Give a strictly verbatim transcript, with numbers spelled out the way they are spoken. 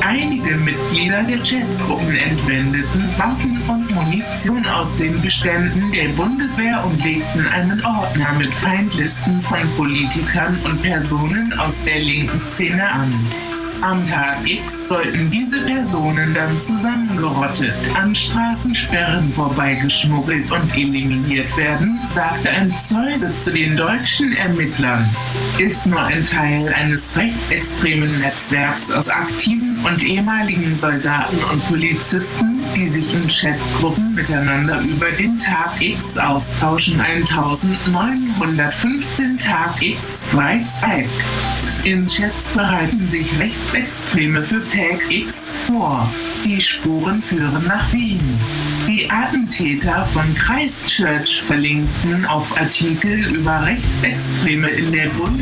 einige Mitglieder der Chatgruppen entwendeten Waffen und Munition aus den Beständen der Bundeswehr und legten einen Ordner mit Feindlisten von Politikern und Personen aus der linken Szene an. Am Tag X sollten diese Personen dann zusammengerottet, an Straßensperren vorbeigeschmuggelt und eliminiert werden, sagte ein Zeuge zu den deutschen Ermittlern. Ist nur ein Teil eines rechtsextremen Netzwerks aus aktiven und ehemaligen Soldaten und Polizisten, die sich in Chatgruppen miteinander über den Tag X austauschen. neunzehnhundertfünfzehn Tag X Freizeit. In Chats bereiten sich Rechtsextreme für Tag X vor. Die Spuren führen nach Wien. Die Attentäter von Christchurch verlinkten auf Artikel über Rechtsextreme in der Bundes